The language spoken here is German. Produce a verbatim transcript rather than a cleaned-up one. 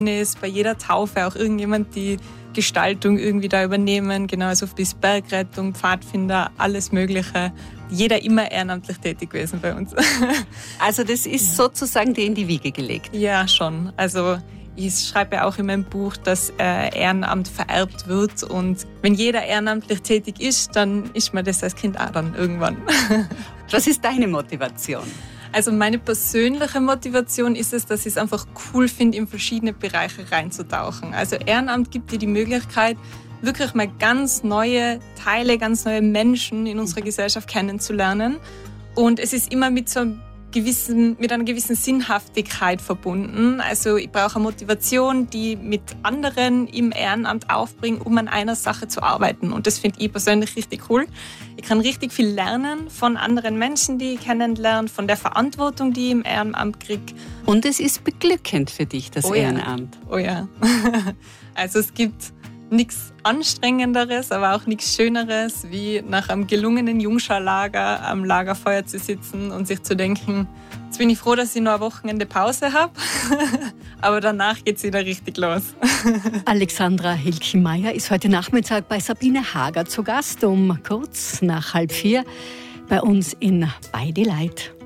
ist bei jeder Taufe auch irgendjemand die Gestaltung irgendwie da übernehmen, genauso bis Bergrettung, Pfadfinder, alles Mögliche. Jeder immer ehrenamtlich tätig gewesen bei uns. Also das ist sozusagen dir in die Wiege gelegt? Ja, schon. Also ich schreibe ja auch in meinem Buch, dass äh, Ehrenamt vererbt wird und wenn jeder ehrenamtlich tätig ist, dann ist man das als Kind auch dann irgendwann. Was ist deine Motivation? Also meine persönliche Motivation ist es, dass ich es einfach cool finde, in verschiedene Bereiche reinzutauchen. Also Ehrenamt gibt dir die Möglichkeit, wirklich mal ganz neue Teile, ganz neue Menschen in unserer Gesellschaft kennenzulernen. Und es ist immer mit so einem gewissen, mit einer gewissen Sinnhaftigkeit verbunden. Also ich brauche eine Motivation, die mit anderen im Ehrenamt aufbringt, um an einer Sache zu arbeiten. Und das finde ich persönlich richtig cool. Ich kann richtig viel lernen von anderen Menschen, die ich kennenlerne, von der Verantwortung, die ich im Ehrenamt kriege. Und es ist beglückend für dich, das oh Ehrenamt. Ja. Oh ja. Also es gibt nichts Anstrengenderes, aber auch nichts Schöneres, wie nach einem gelungenen Jungscharlager am Lagerfeuer zu sitzen und sich zu denken, jetzt bin ich froh, dass ich noch ein Wochenende Pause habe, aber danach geht es wieder richtig los. Alexandra Hilki-Meyer ist heute Nachmittag bei Sabine Hager zu Gast, um kurz nach halb vier bei uns in Bei die Leid.